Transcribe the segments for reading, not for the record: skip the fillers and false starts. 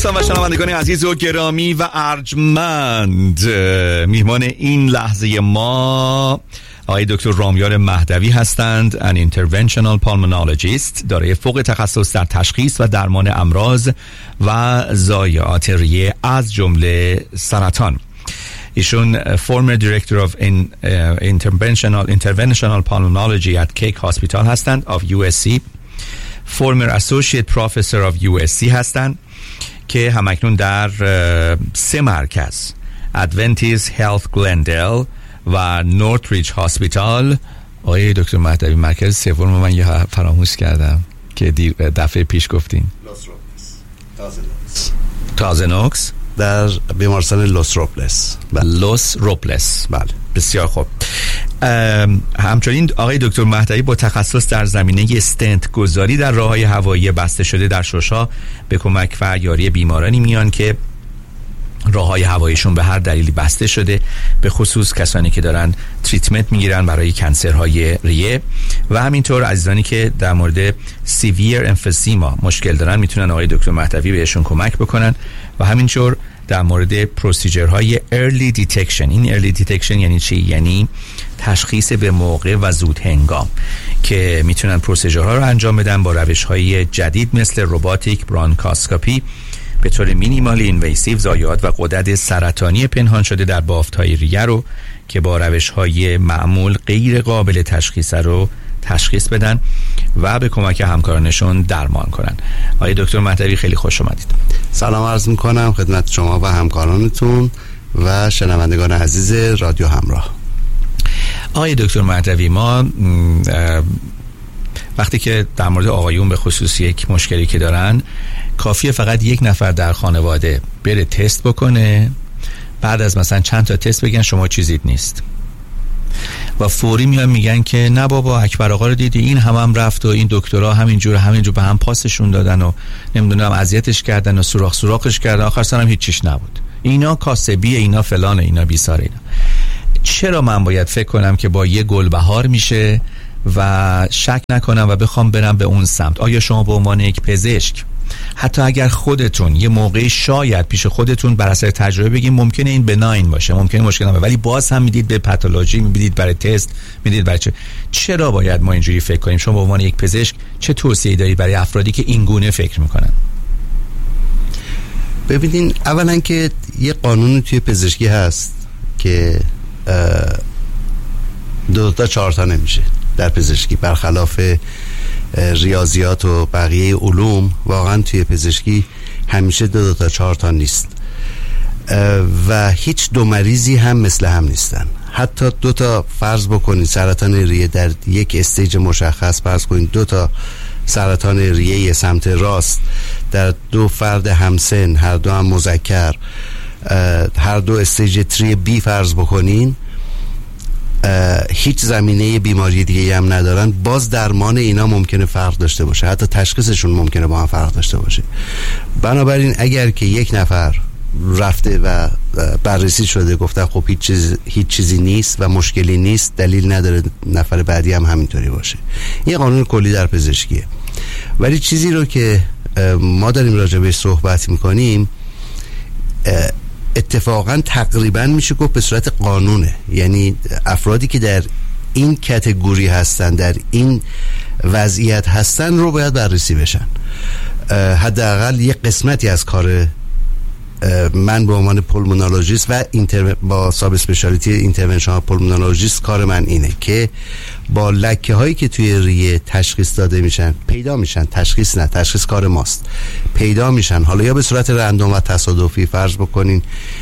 دوستان و شنوندگان عزیز و گرامی و ارجمند، میهمان این لحظه ما آقای دکتر رامیال مهدوی هستند. an interventional pulmonologist، دارای فوق تخصص در تشخیص و درمان امراض و ضایعات ریه از جمله سرطان. ایشون former director of interventional pulmonology at Keck Hospital هستند of USC، former associate professor of USC هستند که همکنون در 3 مرکز Adventist Health Glendale و نورتریج هاسپیتال. آقای دکتر مهدوی، مرکز سوم من یه فراموش کردم که دفعه پیش گفتیم، تازنوکس در بیمارستان لوس روپلس. لوس روپلس، بله، بسیار خوب. همچنین آقای دکتر مهدوی با تخصص در زمینه استنت گذاری در راه‌های هوایی بسته شده در ششا به کمک و یاری بیمارانی میان که راه‌های هواییشون به هر دلیلی بسته شده، به خصوص کسانی که دارن تریتمنت میگیرن برای کنسرهای ریه و همینطور عزیزانی که در مورد سیویر امفیسیما مشکل دارن میتونن آقای دکتر مهدوی بهشون کمک بکنن و همینطور در مورد پروسیجرهای early detection. این early detection یعنی چی؟ یعنی تشخیص به موقع و زود هنگام که میتونن پروسیجرها رو انجام بدن با روش‌های جدید مثل روباتیک برانکاسکوپی به طور مینیمالی اینویسیو ضایعات و غدد سرطانی پنهان شده در بافت‌های ریه رو که با روش‌های معمول غیر قابل تشخیص رو تشخیص بدن و به کمک همکارانشون درمان کنن. آقای دکتر مهدوی خیلی خوش اومدید. سلام عرض میکنم خدمت شما و همکارانتون و شنوندگان عزیز رادیو همراه. آقای دکتر مهدوی، ما وقتی که در مورد آقایون به خصوص یک مشکلی که دارن، کافیه فقط یک نفر در خانواده بره تست بکنه، بعد از مثلا چند تا تست بگن شما چیزیت نیست و فوری میان میگن که نه بابا اکبر آقا رو دیدی این هم رفت و این دکترها همینجور به هم پاسشون دادن و نمیدونم اذیتش کردن و سوراخش کردن، آخر سرم هیچ چیش نبود، اینا کاسبیه، اینا فلانه، اینا بیساره. اینا چرا من باید فکر کنم که با یه گل بهار میشه و شک نکنم و بخوام برم به اون سمت؟ آیا شما به عنوان یک پزشک حتی اگر خودتون یه موقعی شاید پیش خودتون بر اثر تجربه بگیم ممکنه این بناین باشه، ممکنه مشکل نباشه، ولی باز هم میدید به پاتولوژی، میدید برای تست، میدید برای چرا باید ما اینجوری فکر کنیم؟ شما به عنوان یک پزشک چه توصیه‌ای دارید برای افرادی که این گونه فکر میکنن؟ ببینین، اولا که یه قانون توی پزشکی هست که 2 تا 4 تا نمیشه در پزشکی، برخلاف ریاضیات و بقیه علوم. واقعا توی پزشکی همیشه 2 تا 4 تا نیست و هیچ 2 مریضی هم مثل هم نیستن. حتی 2 تا فرض بکنید سرطان ریه در یک استیج مشخص، فرض کنید 2 تا سرطان ریه سمت راست در 2 فرد همسن، هر دو هم مذکر، هر دو استیج 3B فرض بکنین، هیچ زمینه بیماری دیگه هم ندارن، باز درمان اینا ممکنه فرق داشته باشه، حتی تشخیصشون ممکنه با هم فرق داشته باشه. بنابراین اگر که یک نفر رفته و بررسی شده گفتن خب هیچ چیزی نیست و مشکلی نیست، دلیل نداره نفر بعدی هم همینطوری باشه. این قانون کلی در پزشکیه. ولی چیزی رو که ما داریم راجع بهش صحبت میکنیم اتفاقا تقریبا میشه گفت به صورت قانونه، یعنی افرادی که در این کاتگوری هستن، در این وضعیت هستن رو باید بررسی بشن. حداقل یک قسمتی از کار من به عنوان پولمونولوژیست و با ساب اسپشیالیتی اینترونشنال پولمونولوژیست کار من اینه که با لکه هایی که توی ریه تشخیص داده میشن، پیدا میشن، تشخیص نه، تشخیص کار ماست، پیدا میشن، حالا یا به صورت رندوم و تصادفی. فرض بکنین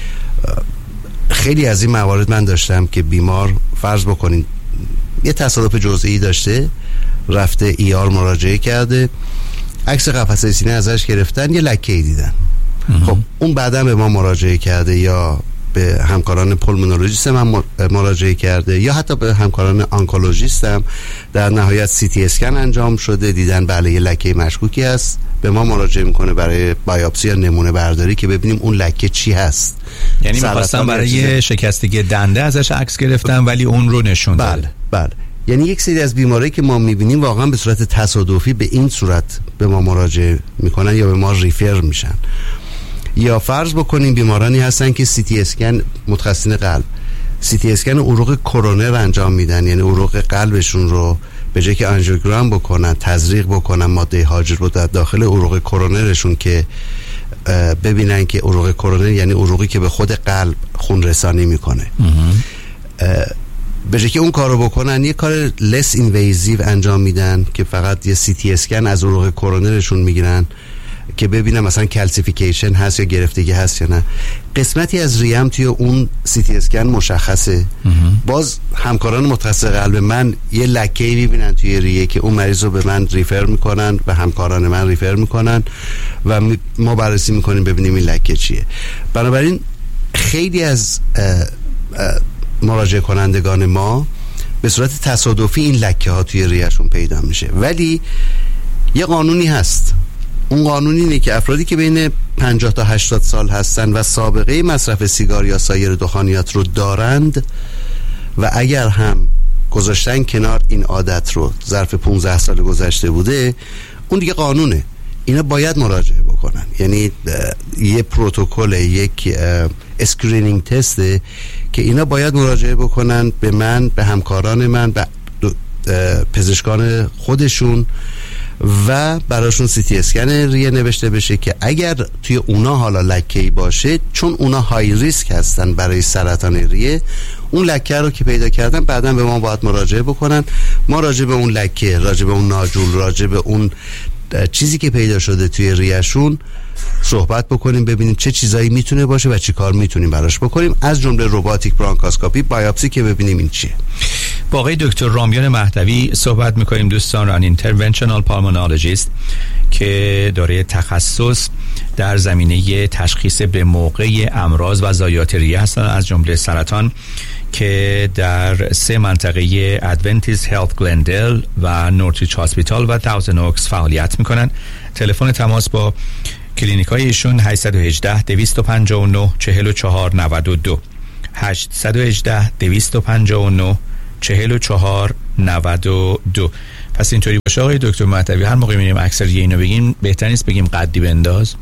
خیلی از این موارد من داشتم که بیمار فرض بکنین یه تصادف جزئی داشته، رفته ER مراجعه کرده، عکس قفسه سینه ازش گرفتن، یه لکه‌ای دیدن. خب اون بعداً به ما مراجعه کرده یا به همکاران پولمونولوژیست من مراجعه کرده یا حتی به همکاران آنکولوژیست هم، در نهایت CT اسکن انجام شده، دیدن بله یه لکه مشکوکی هست، به ما مراجعه میکنه برای بایوپسی یا نمونه برداری که ببینیم اون لکه چی هست. یعنی می‌خواستن برای شکستگی دنده ازش عکس گرفتن ولی اون رو نشون داد. بله. یعنی یک سری از بیماریایی که ما میبینیم واقعا به صورت تصادفی به این صورت به ما مراجعه میکنن یا به ما ریفر میشن. یا فرض بکنیم بیمارانی هستن که سی تی اسکن، متخصصین قلب سی تی اسکن عروق کرونر انجام میدن، یعنی عروق قلبشون رو به جای که آنژیوگرام بکنن، تزریق بکنن ماده هاجر رو در داخل عروق کرونرشون که ببینن که عروق کرونر یعنی عروقی که به خود قلب خون رسانی میکنه، به جای که اون کارو بکنن یه کار لس اینویزیو انجام میدن که فقط یه سی تی اسکن از عروق کرونرشون میگیرن که ببینن مثلا کلسیفیکیشن هست یا گرفتگی هست یا نه. قسمتی از ریه هم توی اون سی تی اسکن مشخصه. باز همکاران متخصص قلب من یه لکه‌ای میبینن توی ریه که اون مریض رو به من ریفر میکنن و همکاران من ریفر میکنن و ما بررسی میکنیم ببینیم این لکه چیه. بنابراین خیلی از مراجعه کنندگان ما به صورت تصادفی این لکه ها توی ریهشون پیدا میشه، ولی یه قانونی هست. اون قانون اینه که افرادی که بین 50 تا 80 سال هستن و سابقه مصرف سیگار یا سایر دخانیات رو دارند و اگر هم گذاشتن کنار این عادت رو ظرف 15 سال گذشته بوده، اون دیگه قانونه، اینا باید مراجعه بکنن. یعنی یه پروتکل، یک اسکرینینگ تسته که اینا باید مراجعه بکنن به من، به همکاران من، به پزشکان خودشون و براشون سی تی اسکن ریه نوشته بشه که اگر توی اونا حالا لکه‌ای باشه، چون اونا های ریسک هستن برای سرطان ریه، اون لکه رو که پیدا کردن بعداً به ما باید مراجعه بکنن. ما راجع به اون لکه، راجع به اون ناجول، راجع به اون چیزی که پیدا شده توی ریهشون صحبت بکنیم، ببینیم چه چیزایی میتونه باشه و چی کار میتونیم براش بکنیم، از جمله رباتیک برانکاسکوپی، بایوپسی که ببینیم این چیه. با آقای دکتر رامیان مهدوی صحبت میکنیم دوستان، ران اینترونشنال پالمونولوژیست که داره تخصص در زمینه تشخیص به موقع امراض و ضایعات ریه هستن، از جمله سرطان، که در 3 منطقه ادونتیست هلت گلندل و نورتریچ هاسپیتال و تاوزن اوکس فعالیت میکنن. تلفن تماس با کلینیک های ایشون 818 259 44 92 818 259 44 92. پس اینطوری باشه آقای دکتر مهدوی، هر موقع میریم اکثر اینو بگیم بهتر نیست بگیم قدی بنداز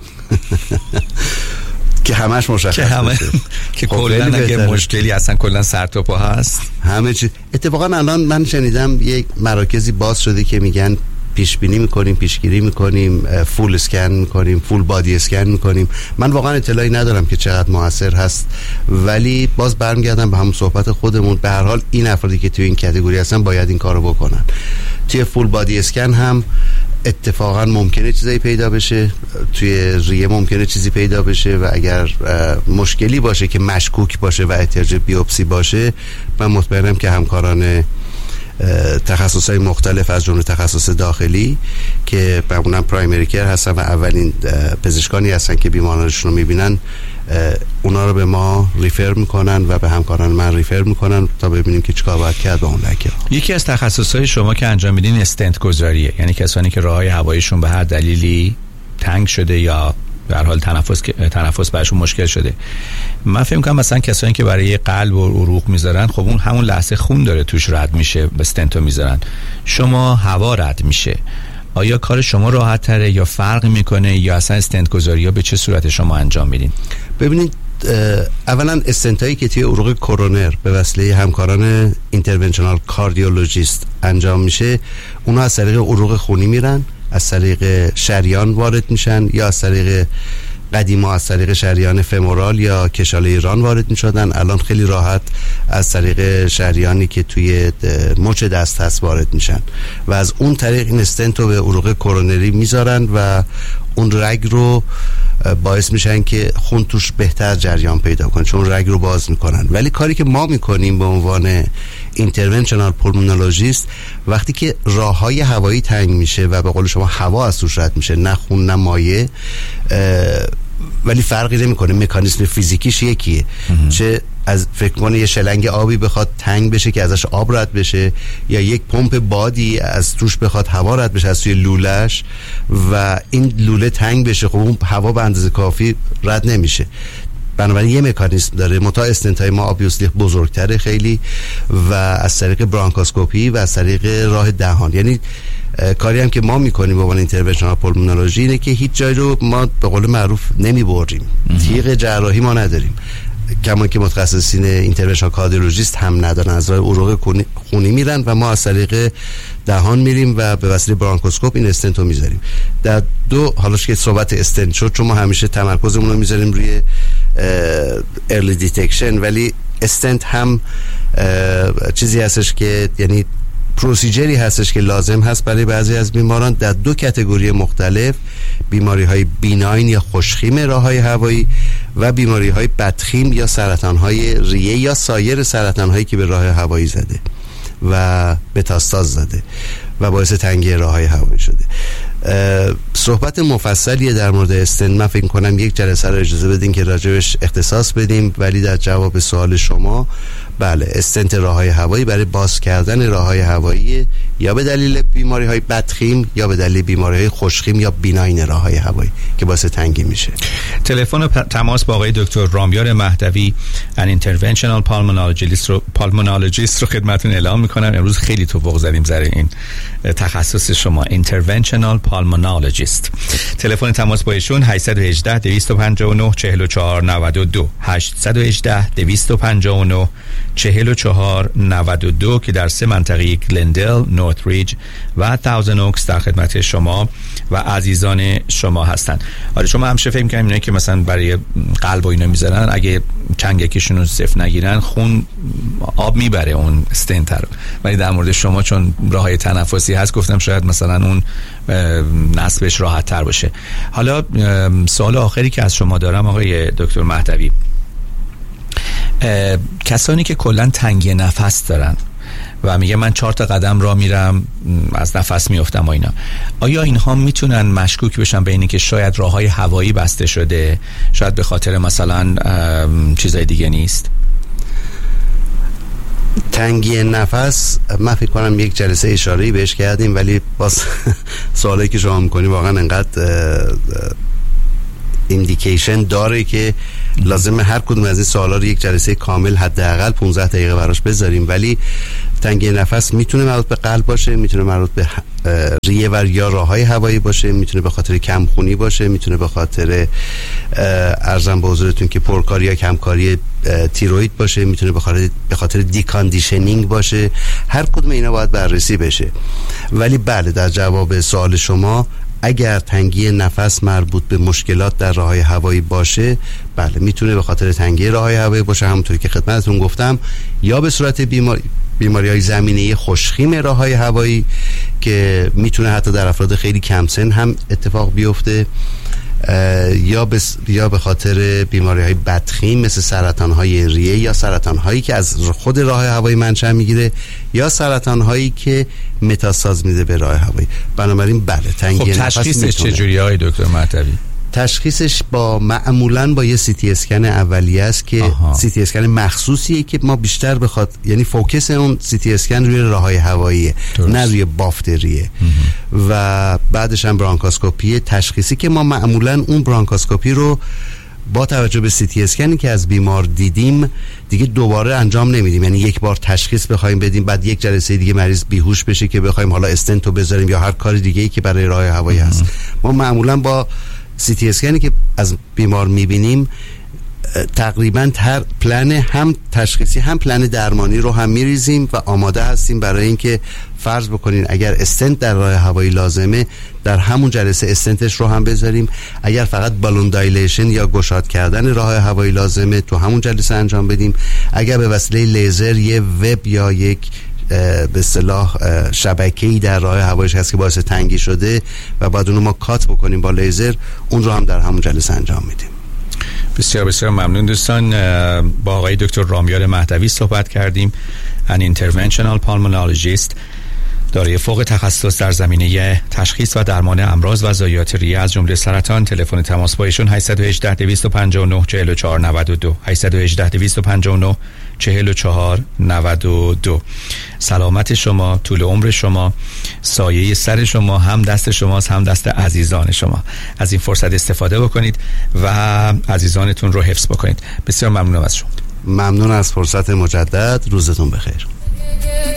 که همش مشخص که کلا اگه مشکلی اصلا کلا سر تا پا هست همه چی. اتفاقا الان من شنیدم یک مراکزی باز شده که میگن پیش بینی میکنیم، پیشگیری میکنیم، فول اسکن میکنیم، فول بادی اسکن میکنیم. من واقعا اطلاعی ندارم که چقدر موثر هست، ولی باز برمیگردم به همون صحبت خودمون. به هر حال این افرادی که توی این کاتگوری هستن باید این کارو بکنن. توی فول بادی اسکن هم اتفاقا ممکنه چیزایی پیدا بشه، توی ریه ممکنه چیزی پیدا بشه و اگر مشکلی باشه که مشکوک باشه و احتیاج بیوپسی باشه، من مطمئنم که همکاران تخصصهای مختلف از جمله تخصص داخلی که معمولا پرایمری کیر هستن و اولین پزشکانی هستن که بیمارانشون رو میبینن، اونا رو به ما ریفر میکنن و به همکاران من ریفر میکنن تا ببینیم که چیکار باید کرد با اون لکه. یکی از تخصصهای شما که انجام میدین استنت گذاریه، یعنی کسانی که راههای هواییشون به هر دلیلی تنگ شده یا به هر حال تنفس براشون مشکل شده. من فکر می‌کنم مثلا کسانی که برای قلب و عروق میذارن، خب اون همون لحظه خون داره توش رد میشه، به استنتو میذارن، شما هوا رد میشه. آیا کار شما راحت تره یا فرق میکنه، یا اصلا استنت گذاری ها به چه صورت شما انجام میدین؟ ببینید، اولا استنتایی که توی عروق کرونر به وسیله همکاران اینترونشنال کاردیولوژیست انجام میشه، اونا از طریق عروق خونی میرن، از طریق شریان وارد میشن، یا از طریق قدیما از طریق شریان فمورال یا کشاله ایران وارد میشدن. الان خیلی راحت از طریق شریانی که توی مچ دست هست وارد میشن و از اون طریق این استنت رو به عروق کرونری میذارن و اون رگ رو باعث میشن که خون توش بهتر جریان پیدا کنه، چون رگ رو باز میکنن. ولی کاری که ما میکنیم به عنوان اینترونشنال پولمونولوژیست، وقتی که راههای هوایی تنگ میشه و به قول شما هوا از توش رد میشه، نه خون نه مایع، ولی فرقی نمیکنه، مکانیزم فیزیکیش یکیه. چه از فکر کنه یه شلنگ آبی بخواد تنگ بشه که ازش آب رد بشه، یا یک پمپ بادی از توش بخواد هوا رد بشه از توی لولهش و این لوله تنگ بشه، خب اون هوا به اندازه کافی رد نمیشه. بنابراین یه مکانیزم داره. متا استنتای ما آبیوسلی بزرگتره خیلی و از طریق برانکاسکوپی و از طریق راه دهان، یعنی کاری هم که ما میکنیم به عنوان اینترونشنال پولمونولوژی اینه که هیچ جایی رو ما به قول معروف نمیبریم، تیغ جراحی ما نداریم، کما که متخصصین اینترونشنال کاردیولوژیست هم ندارن، از راه عروق خونی میرن و ما از طریق دهان میریم و به وسیله برانکوسکوپ این استنت رو میذاریم. در دو حالاش که صحبت استنت شد، چون ما همیشه تمرکزمون رو میذاریم روی ارلی دیتکشن، ولی استنت هم چیزی هستش که یعنی پروسیجری هستش که لازم هست برای بعضی از بیماران در دو کاتگوری مختلف، بیماری های بیناین یا خوشخیم راههای هوایی و بیماری های بدخیم یا سرطان های ریه یا سایر سرطان هایی که به راه هوایی زده و متاستاز زده و باعث تنگی راههای هوایی شده. صحبت مفصلیه در مورد استنت. من فکر کنم یک جلسه رو اجازه بدین که راجبش اختصاص بدیم، ولی در جواب سوال شما، بله، استنت راههای هوایی برای باز کردن راههای هوایی یا به دلیل بیماری های بدخیم یا به دلیل بیماری های خوشخیم یا بیناین راههای هوایی که باعث تنگی میشه. تلفن تماس با آقای دکتر رامیار مهدوی ان اینترونشنال پالمونولوژیست رو خدمتتون اعلام میکنم. امروز خیلی توفق زدیم سر این تخصص شما، اینترونشنال پالمونولوژیست. تلفن تماس با ایشون 818 259 44 92 818 259 44 92 که در 3 منطقه گلندل، نورت ریج و تاوزن اوکس در خدمت شما و عزیزان شما هستن. آره شما همیشه فکر می‌کنید اینا که مثلا برای قلب و اینا می‌ذارن، اگه چنگکشون رو صفر نگیرن خون آب میبره اون استنت رو، ولی در مورد شما چون راههای تنفسی هست گفتم شاید مثلا اون نصبش راحت تر باشه. حالا سوال آخری که از شما دارم آقای دکتر مهدوی، کسانی که کلا تنگی نفس دارن و میگه من 4 تا قدم راه میرم از نفس میافتم و اینا، آیا اینها میتونن مشکوک بشن به اینی که شاید راههای هوایی بسته شده، شاید به خاطر مثلا چیزای دیگه نیست؟ تنگی نفس من فکر کنم یک جلسه اشاره‌ای بهش کردیم، ولی باز سوالی که شما میکنی واقعا انقدر ایندیکیشن داره که لازمه هر کدوم از این سوالا رو یک جلسه کامل حداقل 15 دقیقه براش بذاریم. ولی تنگی نفس میتونه مربوط به قلب باشه، میتونه مربوط به ریه و یا راههای هوایی باشه، میتونه به خاطر کمخونی باشه، میتونه به خاطر ارزم به حضورتون که پرکاری یا کمکاری تیروید باشه، میتونه به خاطر دیکاندیشنینگ باشه. هر کدوم اینا باید بررسی بشه. ولی بله، در جواب سوال شما، اگر تنگی نفس مربوط به مشکلات در راههای هوایی باشه، بله میتونه به خاطر تنگی راههای هوایی باشه، همونطوری که خدمتتون گفتم، یا به صورت بیماری‌های زمینه‌ای خوشخیم راههای هوایی که میتونه حتی در افراد خیلی کم سن هم اتفاق بیفته، یا به خاطر بیماری‌های بدخیم مثل سرطان‌های ریه یا سرطان‌هایی که از خود راه هوایی منشأ میگیره یا سرطان‌هایی که متاستاز میده به راه هوایی. بنابراین بله، تنگی نفس تشخیصش چجوریه آقای دکتر مهدوی؟ تشخیصش معمولاً با یه سی تی اسکن اولیه است که سی تی اسکن مخصوصیه که ما بیشتر بخواد، یعنی فوکس اون سی تی اسکن روی راههای هواییه، نه روی بافت ریه. و بعدش هم برانکوسکوپی تشخیصی که ما معمولاً اون برانکوسکوپی رو با توجه به سی تی اسکنی که از بیمار دیدیم دیگه دوباره انجام نمیدیم. یعنی یک بار تشخیص بخوایم بدیم، بعد یک جلسه دیگه مریض بیهوش بشه که بخوایم حالا استنت رو بذاریم یا هر کار دیگه‌ای که برای راه هوایی هست. ما معمولاً با سی تی اسکنی که از بیمار میبینیم تقریبا هر پلن هم تشخیصی هم پلن درمانی رو هم میریزیم و آماده هستیم برای اینکه فرض بکنین اگر استنت در راه هوایی لازمه، در همون جلسه استنتش رو هم بذاریم. اگر فقط بالون دایلیشن یا گشاد کردن راه هوایی لازمه، تو همون جلسه انجام بدیم. اگر به وسیله لیزر یه وب یا یک به اصطلاح شبکه‌ای در راه هوایش هست که باعث تنگی شده و بعد اونو ما کات بکنیم با لیزر، اون رو هم در همون جلسه انجام میدیم. بسیار بسیار ممنون دوستان. با آقای دکتر رامیار مهدوی صحبت کردیم، ان اینترونشنال پالمونولوژیست، دارای فوق تخصص در زمینه تشخیص و درمان امراض و ضایعات ریه از جمله سرطان. تلفن تماس با ایشون 818 259 44 92 818 259 44 92. سلامت شما، طول عمر شما، سایه سر شما هم دست شماست هم دست عزیزان شما. از این فرصت استفاده بکنید و عزیزانتون رو حفظ بکنید. بسیار ممنونم از شما. ممنون از فرصت مجدد. روزتون بخیر.